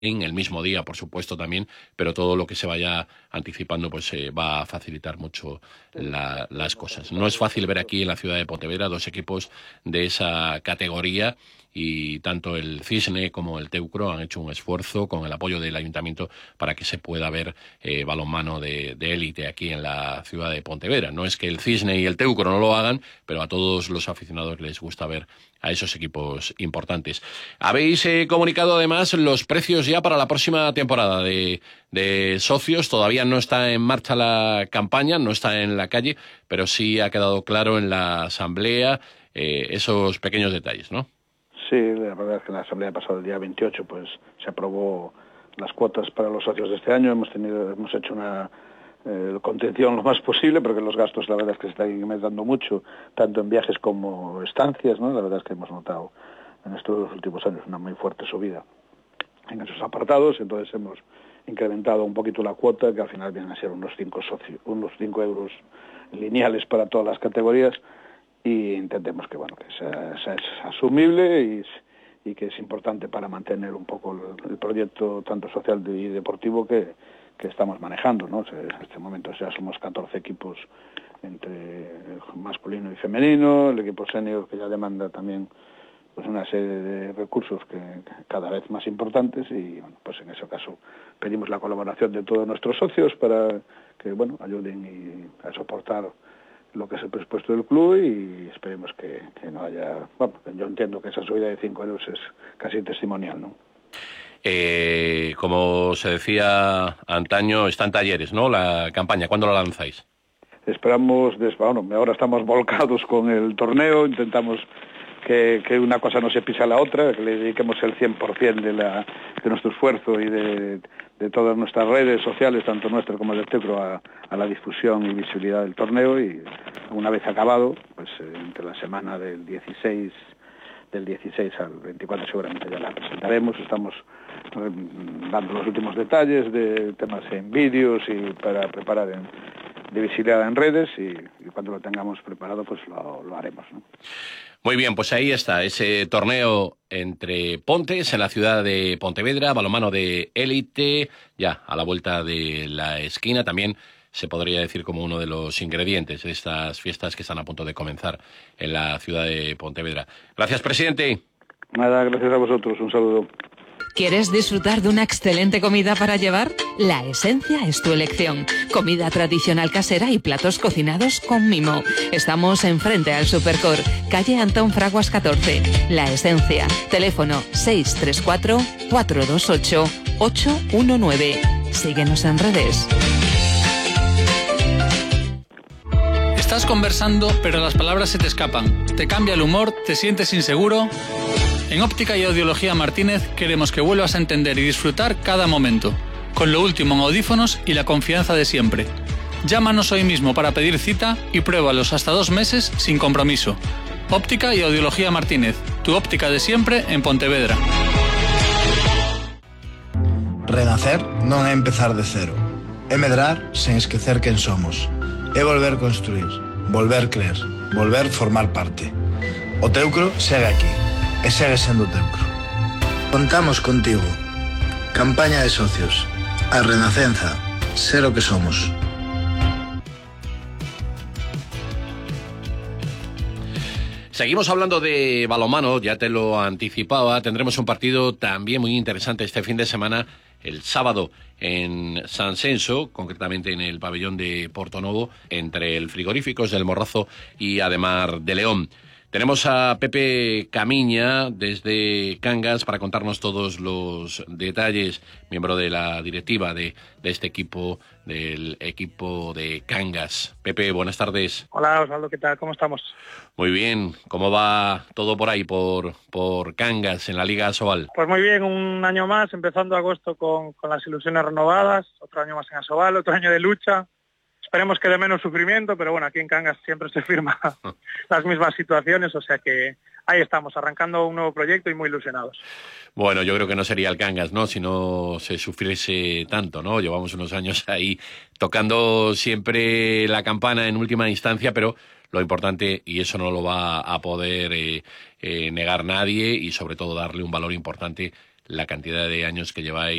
en el mismo día, por supuesto, también, pero todo lo que se vaya anticipando pues va a facilitar mucho las cosas. No es fácil ver aquí en la ciudad de Pontevedra dos equipos de esa categoría, y tanto el Cisne como el Teucro han hecho un esfuerzo con el apoyo del Ayuntamiento para que se pueda ver balonmano de élite aquí en la ciudad de Pontevedra. No es que el Cisne y el Teucro no lo hagan, pero a todos los aficionados les gusta ver a esos equipos importantes. Habéis comunicado además los precios ya para la próxima temporada de socios. Todavía no está en marcha la campaña, no está en la calle, pero sí ha quedado claro en la asamblea esos pequeños detalles, ¿no? Sí, la verdad es que en la asamblea pasada el día 28 pues se aprobó las cuotas para los socios de este año. Hemos hecho una contención lo más posible, porque los gastos la verdad es que se están incrementando mucho, tanto en viajes como estancias, ¿no? La verdad es que hemos notado en estos últimos años una muy fuerte subida en esos apartados. Entonces hemos incrementado un poquito la cuota, que al final vienen a ser unos 5 euros lineales para todas las categorías, y entendemos que bueno, que esa es asumible y que es importante para mantener un poco el proyecto tanto social y deportivo que estamos manejando, ¿no? En este momento ya somos 14 equipos entre masculino y femenino, el equipo senior, que ya demanda también pues una serie de recursos que cada vez más importantes, y bueno, pues en ese caso pedimos la colaboración de todos nuestros socios para que bueno, ayuden a soportar lo que es el presupuesto del club, y esperemos que no haya... Bueno, yo entiendo que esa subida de 5 euros es casi testimonial, ¿no? Como se decía antaño, está en talleres, ¿no?, la campaña. ¿Cuándo la lanzáis? Esperamos, bueno, ahora estamos volcados con el torneo, intentamos que una cosa no se pisa a la otra, que le dediquemos el 100% de nuestro esfuerzo y de todas nuestras redes sociales, tanto nuestra como del Teucro, a la difusión y visibilidad del torneo. Y una vez acabado, pues entre la semana del 16 al 24 seguramente ya la presentaremos. Estamos dando los últimos detalles de temas en vídeos y para preparar de visibilidad en redes, y cuando lo tengamos preparado pues lo haremos, ¿no? Muy bien, pues ahí está ese torneo entre Pontes en la ciudad de Pontevedra, balonmano de élite, ya a la vuelta de la esquina. También se podría decir como uno de los ingredientes de estas fiestas que están a punto de comenzar en la ciudad de Pontevedra. Gracias, presidente. Nada, gracias a vosotros, un saludo. ¿Quieres disfrutar de una excelente comida para llevar? La Esencia es tu elección. Comida tradicional casera y platos cocinados con mimo. Estamos enfrente al Supercor, calle Antón Fraguas 14. La Esencia. Teléfono 634-428-819. Síguenos en redes. Estás conversando, pero las palabras se te escapan. Te cambia el humor, te sientes inseguro. En Óptica y Audiología Martínez queremos que vuelvas a entender y disfrutar cada momento, con lo último en audífonos y la confianza de siempre. Llámanos hoy mismo para pedir cita y pruébalos hasta 2 meses sin compromiso. Óptica y Audiología Martínez, tu óptica de siempre en Pontevedra. Renacer non é empezar de cero. É medrar sen esquecer quen somos. É volver construir, volver creer, volver formar parte. O Teucro segue aquí. E segue sendo Teucro. Contamos contigo. Campaña de socios. A Renacenza. Ser o que somos. Seguimos hablando de balonmano, ya te lo anticipaba. Tendremos un partido también muy interesante este fin de semana, el sábado en San Censo, concretamente en el pabellón de Portonovo, entre el Frigoríficos del Morrazo y Ademar de León. Tenemos a Pepe Camiña desde Cangas para contarnos todos los detalles, miembro de la directiva de este equipo, del equipo de Cangas. Pepe, buenas tardes. Hola, Osvaldo, ¿qué tal? ¿Cómo estamos? Muy bien. ¿Cómo va todo por ahí, por Cangas, en la Liga Asobal? Pues muy bien, un año más, empezando agosto con las ilusiones renovadas, otro año más en Asobal, otro año de lucha. Esperemos que de menos sufrimiento, pero bueno, aquí en Cangas siempre se firma las mismas situaciones, o sea que ahí estamos, arrancando un nuevo proyecto y muy ilusionados. Bueno, yo creo que no sería el Cangas, ¿no?, si no se sufriese tanto, ¿no? Llevamos unos años ahí tocando siempre la campana en última instancia, pero lo importante, y eso no lo va a poder negar nadie, y sobre todo darle un valor importante, la cantidad de años que lleváis